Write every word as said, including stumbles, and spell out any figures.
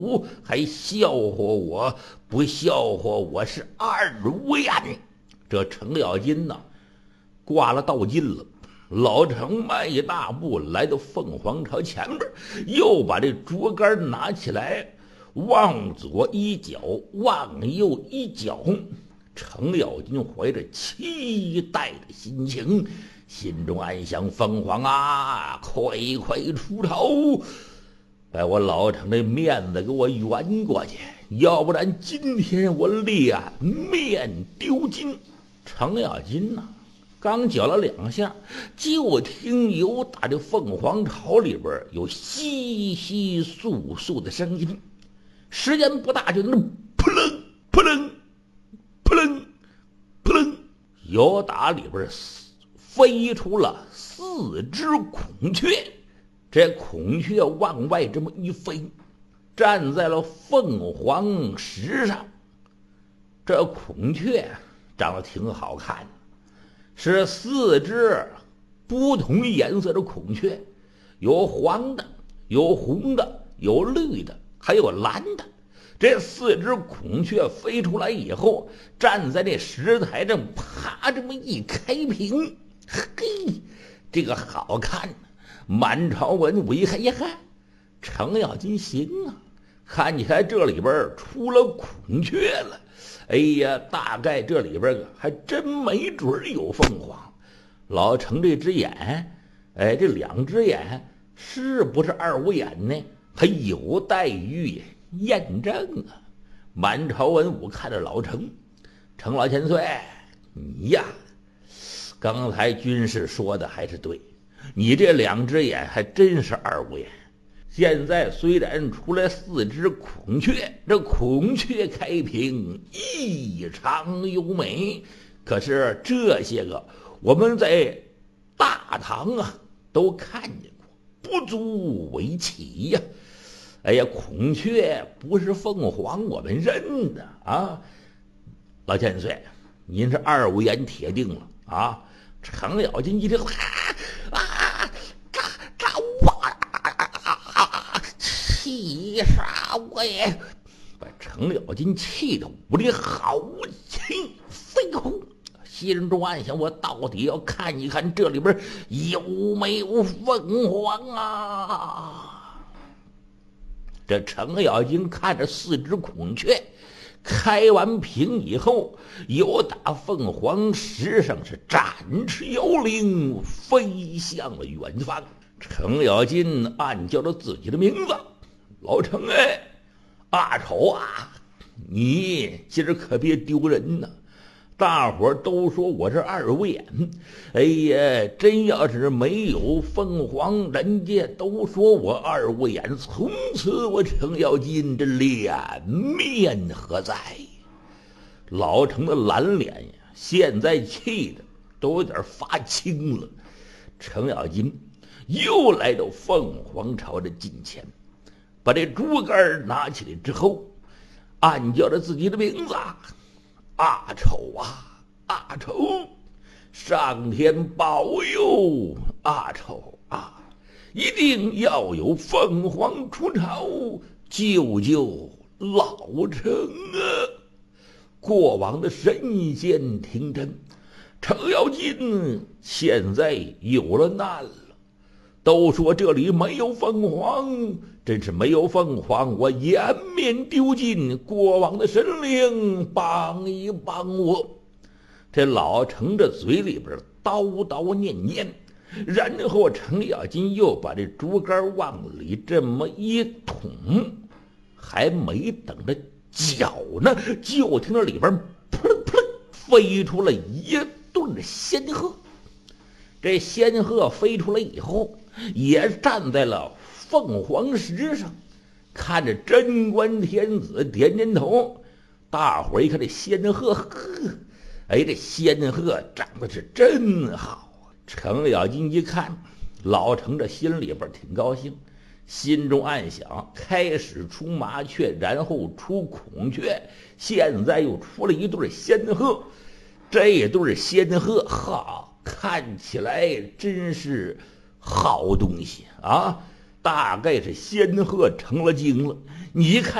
还笑话我，不笑话我是二位呀！这程咬金呐，挂了道劲了。老程迈一大步来到凤凰巢前边，又把这竹竿拿起来，往左一脚，往右一脚。程咬金怀着期待的心情，心中暗想：凤凰啊，快快出巢，把我老程的面子给我圆过去，要不然今天我脸面丢尽。程咬金呐、啊，刚搅了两下，就听有打这凤凰巢里边有稀稀簌簌的声音，时间不大，就那扑棱扑棱扑棱扑棱，有打里边飞出了四只孔雀。这孔雀往外这么一飞，站在了凤凰石上。这孔雀长得挺好看的，是四只不同颜色的孔雀，有黄的，有红的，有绿的，还有蓝的。这四只孔雀飞出来以后，站在这石台上，啪这么一开屏，嘿，这个好看。满朝文武一看，一看，程咬金行啊，看起来这里边出了孔雀了。哎呀，大概这里边还真没准有凤凰。老程这只眼，哎，这两只眼是不是二五眼呢？还有待于验证啊！满朝文武看着老程，程老千岁，你呀，刚才军师说的还是对。你这两只眼还真是二五眼。现在虽然出来四只孔雀，这孔雀开屏异常优美，可是这些个我们在大唐啊都看见过，不足为奇呀、啊。哎呀，孔雀不是凤凰，我们认的啊。老千岁，您是二五眼铁定了啊。程咬金一听，啊啊，这这我啊，气啥我也！把程咬金气得无力好气飞呼，心中暗想：我到底要看一看这里边有没有凤凰啊！这程咬金看着四只孔雀。开完屏以后，有打凤凰石上是展翅摇铃，飞向了远方。程咬金暗叫着自己的名字：老程哎，阿丑啊，你今儿可别丢人呐！大伙都说我是二五眼，哎呀，真要是没有凤凰，人家都说我二五眼，从此我程咬金这脸面何在？老程的蓝脸呀，现在气的都有点发青了。程咬金又来到凤凰巢的近前，把这竹竿拿起来之后，暗叫着自己的名字：阿丑啊，阿丑，上天保佑阿丑啊！一定要有凤凰出巢，救救老程啊！过往的神仙听真，程咬金现在有了难了。都说这里没有凤凰，真是没有凤凰，我颜面丢尽。过往的神灵，帮一帮我！这老程这嘴里边叨叨念念，然后程咬金又把这竹竿往里这么一捅，还没等着搅呢，就听到里边扑棱扑棱飞出了一对仙鹤。这仙鹤飞出来以后，也站在了凤凰石上，看着贞观天子点点头。大伙一看这仙鹤，呵，哎，这仙鹤长得是真好啊！程咬金一看，老程这心里边挺高兴，心中暗想：开始出麻雀，然后出孔雀，现在又出了一对仙鹤。这对仙鹤，哈，看起来真是好东西啊！ 大概是仙鹤成了精了。你一看